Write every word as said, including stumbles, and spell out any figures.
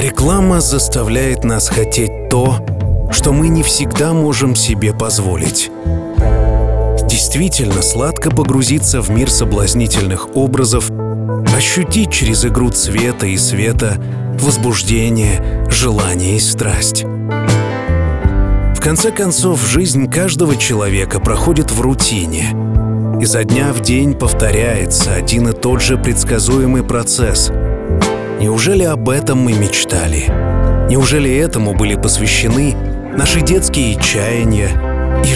Реклама заставляет нас хотеть то, что мы не всегда можем себе позволить. Действительно сладко погрузиться в мир соблазнительных образов, ощутить через игру цвета и света возбуждение, желание и страсть. В конце концов, жизнь каждого человека проходит в рутине. Изо дня в день повторяется один и тот же предсказуемый процесс. Неужели об этом мы мечтали? Неужели этому были посвящены наши детские чаяния,